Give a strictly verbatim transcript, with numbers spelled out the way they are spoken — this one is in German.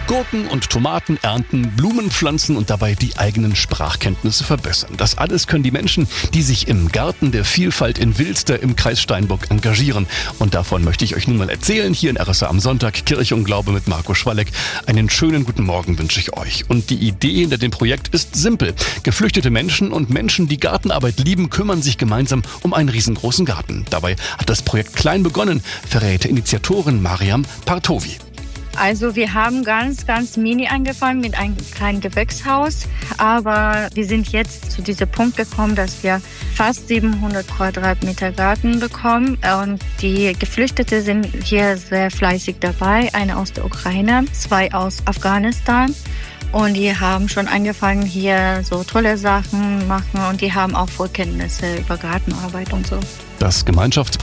Gurken und Tomaten ernten, Blumen pflanzen und dabei die eigenen Sprachkenntnisse verbessern. Das alles können die Menschen, die sich im Garten der Vielfalt in Wilster im Kreis Steinburg engagieren. Und davon möchte ich euch nun mal erzählen, hier in R S A am Sonntag, Kirche und Glaube mit Marco Schwalleck. Einen schönen guten Morgen wünsche ich euch. Und die Idee hinter dem Projekt ist simpel. Geflüchtete Menschen und Menschen, die Gartenarbeit lieben, kümmern sich gemeinsam um einen riesengroßen Garten. Dabei hat das Projekt klein begonnen, verrät Initiatorin Mariam Partovi. Also wir haben ganz, ganz mini angefangen mit einem kleinen Gewächshaus, aber wir sind jetzt zu diesem Punkt gekommen, dass wir fast siebenhundert Quadratmeter Garten bekommen und die Geflüchteten sind hier sehr fleißig dabei, eine aus der Ukraine, zwei aus Afghanistan. Und die haben schon angefangen, hier so tolle Sachen machen und die haben auch Vorkenntnisse über Gartenarbeit und so. Das Gemeinschaftsprojekt